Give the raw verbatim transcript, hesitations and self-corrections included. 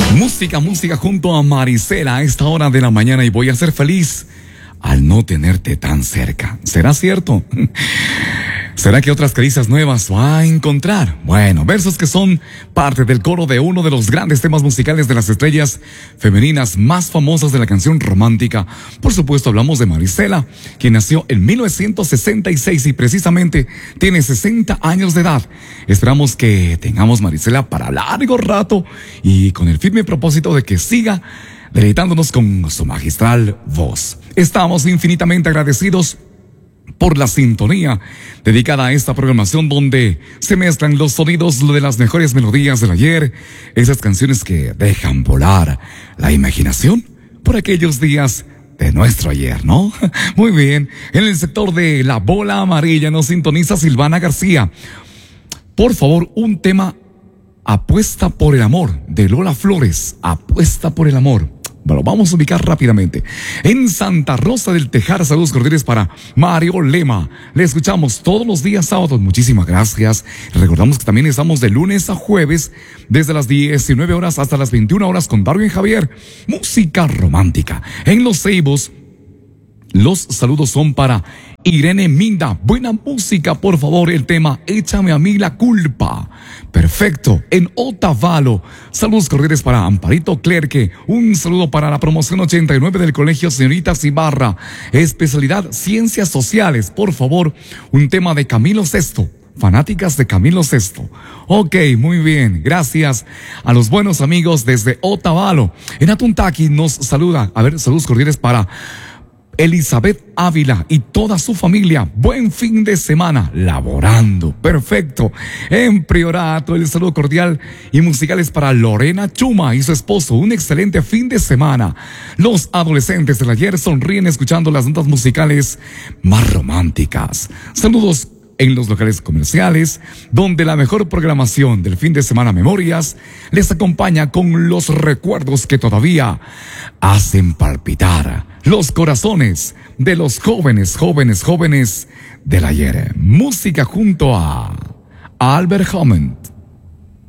Música, música junto a Marisela a esta hora de la mañana y voy a ser feliz al no tenerte tan cerca. ¿Será cierto? ¿Será que otras caricias nuevas va a encontrar? Bueno, versos que son parte del coro de uno de los grandes temas musicales de las estrellas femeninas más famosas de la canción romántica. Por supuesto, hablamos de Marisela, quien nació en mil novecientos sesenta y seis y precisamente tiene sesenta años de edad. Esperamos que tengamos Marisela para largo rato y con el firme propósito de que siga deleitándonos con su magistral voz. Estamos infinitamente agradecidos por la sintonía dedicada a esta programación donde se mezclan los sonidos de las mejores melodías del ayer, esas canciones que dejan volar la imaginación por aquellos días de nuestro ayer, ¿no? Muy bien, en el sector de la bola amarilla nos sintoniza Silvana García. Por favor, un tema, Apuesta por el amor, de Lola Flores, Apuesta por el amor. Bueno, vamos a ubicar rápidamente. En Santa Rosa del Tejar, saludos cordiales para Mario Lema. Le escuchamos todos los días sábados. Muchísimas gracias. Recordamos que también estamos de lunes a jueves, desde las diecinueve horas hasta las veintiuna horas con Darwin Javier. Música romántica. En Los Ceibos, los saludos son para Irene Minda. Buena música, por favor. El tema Échame a mí la culpa. Perfecto. En Otavalo, saludos cordiales para Amparito Clerque. Un saludo para la promoción ochenta y nueve del Colegio Señoritas Ibarra. Especialidad Ciencias Sociales. Por favor, un tema de Camilo Sesto. Fanáticas de Camilo Sesto. Ok, muy bien. Gracias a los buenos amigos desde Otavalo. En Atuntaqui nos saluda. A ver, saludos cordiales para Elizabeth Ávila y toda su familia. Buen fin de semana laborando. Perfecto. En Priorato, el saludo cordial y musicales para Lorena Chuma y su esposo. Un excelente fin de semana. Los adolescentes del ayer sonríen escuchando las notas musicales más románticas. Saludos en los locales comerciales, donde la mejor programación del fin de semana Memorias les acompaña con los recuerdos que todavía hacen palpitar los corazones de los jóvenes, jóvenes, jóvenes del ayer. Música junto a Albert Hammond.